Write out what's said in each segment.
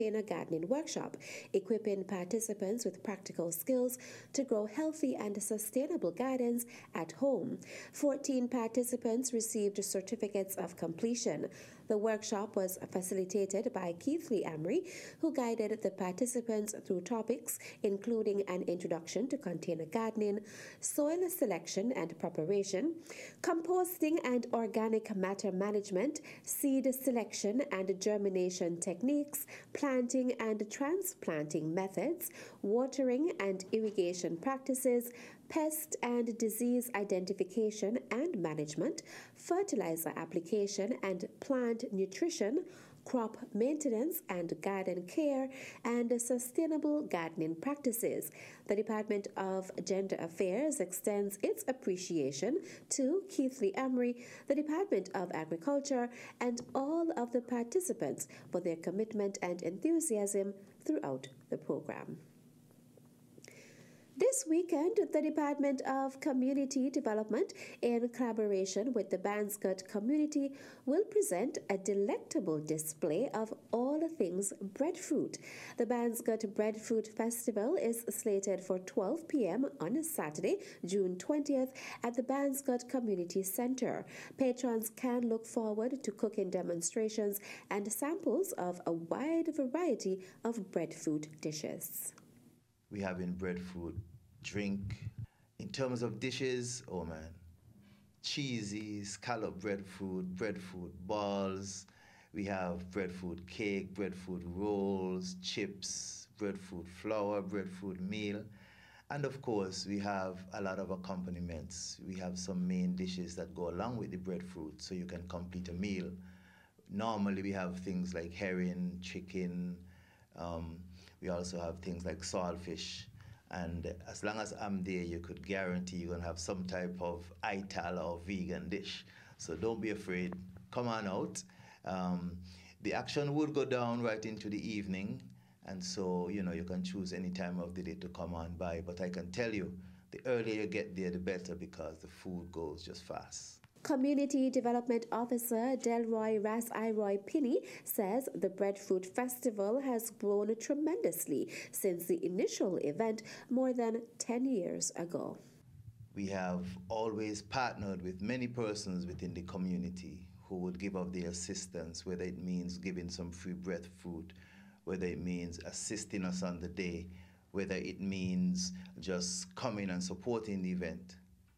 in a gardening workshop, equipping participants with practical skills to grow healthy and sustainable gardens at home. 14 participants received certificates of completion. The workshop was facilitated by Keithley Amory, who guided the participants through topics including an introduction to container gardening, soil selection and preparation, composting and organic matter management, seed selection and germination techniques, planting and transplanting methods, watering and irrigation practices, pest and disease identification and management, fertilizer application and plant nutrition, crop maintenance and garden care, and sustainable gardening practices. The Department of Gender Affairs extends its appreciation to Keithley Amory, the Department of Agriculture, and all of the participants for their commitment and enthusiasm throughout the program. This weekend, the Department of Community Development, in collaboration with the Banscott community, will present a delectable display of all things breadfruit. The Banscott Breadfruit Festival is slated for 12 p.m. on Saturday, June 20th, at the Banscott Community Center. Patrons can look forward to cooking demonstrations and samples of a wide variety of breadfruit dishes. We have in breadfruit drink. In terms of dishes, oh man, cheesy, scallop breadfruit balls. We have breadfruit cake, breadfruit rolls, chips, breadfruit flour, breadfruit meal. And of course, we have a lot of accompaniments. We have some main dishes that go along with the breadfruit so you can complete a meal. Normally, we have things like herring, chicken. We also have things like saltfish. And as long as I'm there, you could guarantee you're going to have some type of ITAL or vegan dish. So don't be afraid. Come on out. The action would go down right into the evening. And so, you can choose any time of the day to come on by. But I can tell you, the earlier you get there, the better, because the food goes just fast. Community Development Officer Delroy Ras-Iroy Pinney says the Breadfruit Festival has grown tremendously since the initial event more than 10 years ago. We have always partnered with many persons within the community who would give of their assistance, whether it means giving some free breadfruit, whether it means assisting us on the day, whether it means just coming and supporting the event.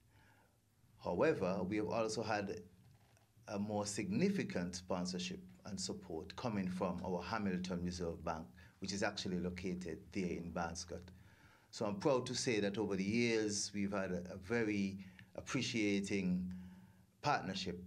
However, we have also had a more significant sponsorship and support coming from our Hamilton Reserve Bank, which is actually located there in Banscott. So I'm proud to say that over the years, we've had a very appreciating partnership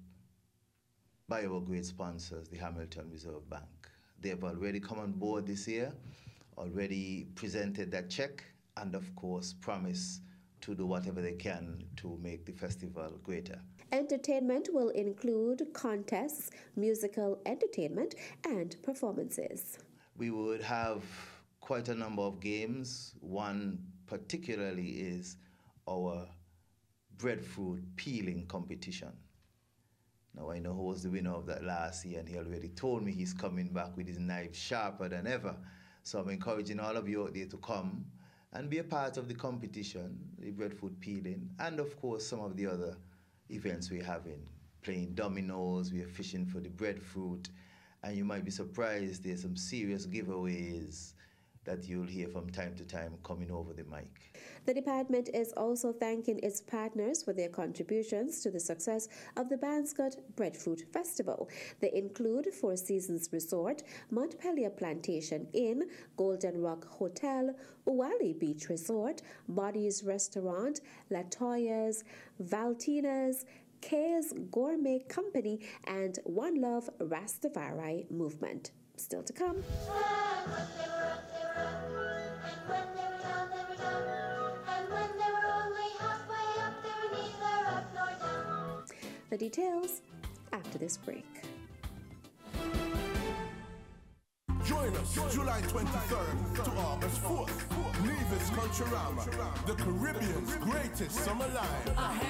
by our great sponsors, the Hamilton Reserve Bank. They've already come on board this year, already presented that check, and of course promised to do whatever they can to make the festival greater. Entertainment will include contests, musical entertainment, and performances. We would have quite a number of games. One particularly is our breadfruit peeling competition. Now, I know who was the winner of that last year, and he already told me he's coming back with his knife sharper than ever. So I'm encouraging all of you out there to come and be a part of the competition, the breadfruit peeling, and of course some of the other events we're having. Playing dominoes, we're fishing for the breadfruit, and you might be surprised there's some serious giveaways that you'll hear from time to time coming over the mic. The department is also thanking its partners for their contributions to the success of the Banscott Breadfruit Festival. They include Four Seasons Resort, Montpelier Plantation Inn, Golden Rock Hotel, Uwali Beach Resort, Boddy's Restaurant, Latoya's, Valtina's, Kay's Gourmet Company, and One Love Rastafari Movement. Still to come. The details after this break. Join us July 23rd to August 4th. Nevis Culturama, the Caribbean's greatest summer live.